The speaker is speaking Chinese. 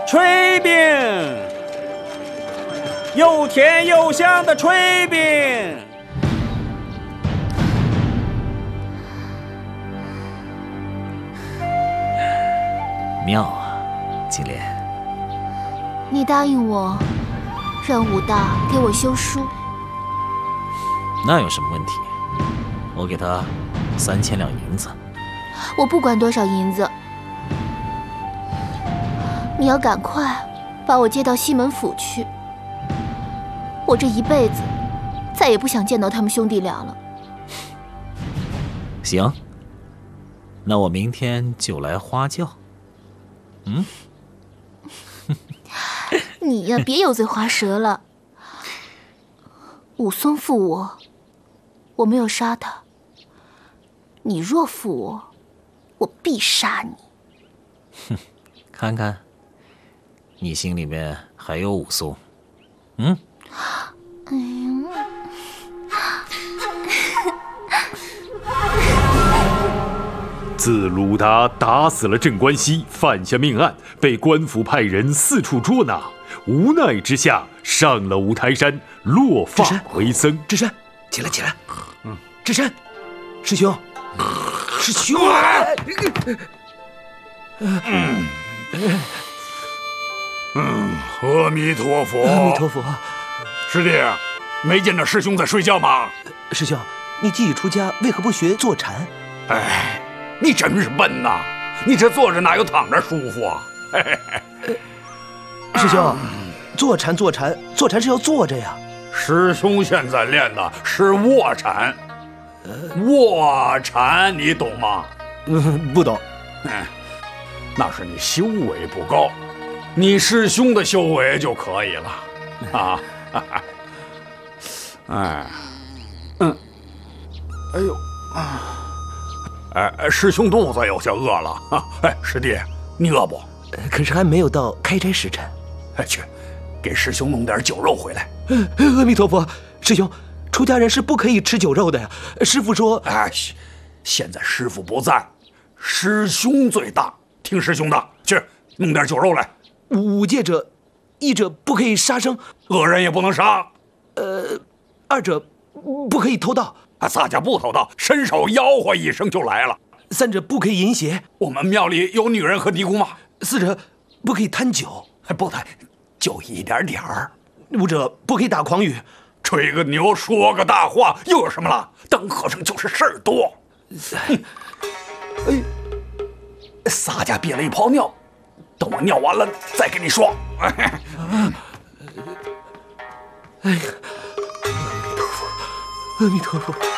炊饼，又甜又香的炊饼。 妙啊，金莲。 你答应我，让武大给我修书。 那有什么问题？我给他3000两银子。 我不管多少银子，你要赶快把我接到西门府去。我这一辈子再也不想见到他们兄弟俩了。 行，那我明天就来花轿。 你呀，别油嘴滑舌了。武松负我，我没有杀他。你若负我，我必杀你。 看看，你心里面还有武松。 自鲁达打死了镇关西，犯下命案，被官府派人四处捉拿，无奈之下上了五台山，落发为僧。 智深，起来起来！智深，师兄，师兄！ 阿弥陀佛， 阿弥陀佛。 师弟，没见着师兄在睡觉吗？ 师兄，你既已出家，为何不学坐禅？ 哎，你真是笨呐！你这坐着哪有躺着舒服啊？ 师兄，坐禅是要坐着呀。 师兄现在练的是卧禅，卧禅你懂吗？ 不懂。 那是你修为不高，你师兄的修为就可以了啊。哎呦师兄肚子有些饿了啊！师弟，你饿不？ 可是还没有到开斋时辰。 去，给师兄弄点酒肉回来。 阿弥陀佛，师兄，出家人是不可以吃酒肉的呀。师父说， 现在师父不在，师兄最大，听师兄的，去弄点酒肉来。 五戒者，一者不可以杀生， 恶人也不能杀。 二者不可以偷盗。 洒家不偷盗，伸手吆喝一声就来了。 三者不可以淫邪。 我们庙里有女人和尼姑吗？ 四者不可以贪酒。 不贪，就一点点儿。 五者不可以打诳语。 吹个牛，说个大话，又有什么了？当和尚就是事儿多。洒家憋了一泡尿，等我尿完了再跟你说。 哎呀，阿弥陀佛，阿弥陀佛。